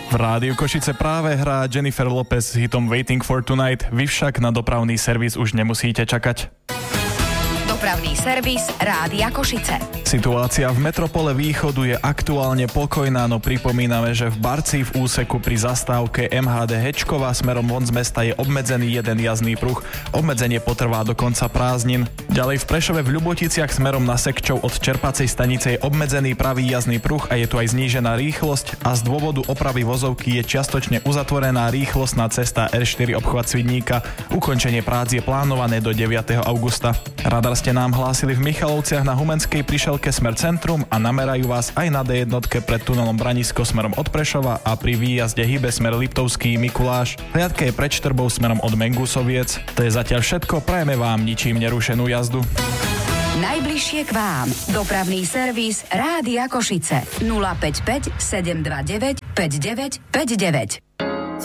V rádiu Košice práve hrá Jennifer Lopez s hitom Waiting for Tonight. Vy však na dopravný servis už nemusíte čakať. Dopravný servis Rádia Košice. Situácia v metropole Východu je aktuálne pokojná, no pripomíname, že v Barci v úseku pri zastávke MHD Hečkova smerom von z mesta je obmedzený jeden jazdný pruh. Obmedzenie potrvá do konca prázdnin. Ďalej v Prešove v Ľuboticiach smerom na Sekčov od čerpacej stanice je obmedzený pravý jazdný pruh a je tu aj znížená rýchlosť a z dôvodu opravy vozovky je čiastočne uzatvorená rýchlostná cesta R4 obchvat Svidníka. Ukončenie prác je plánované do 9. augusta. Radar ste nám hlásili v Michalovciach na Humenskej prišelke smer centrum a namerajú vás aj na D1 pred tunelom Branisko smerom od Prešova a pri výjazde Hybe smer Liptovský Mikuláš. Hliadke je pred Štrbou smerom od Mengusoviec. To je zatiaľ všetko, prajeme vám ničím nerušenú jazdu. Najbližšie k vám. Dopravný servis Rádia Košice 055 729 5959.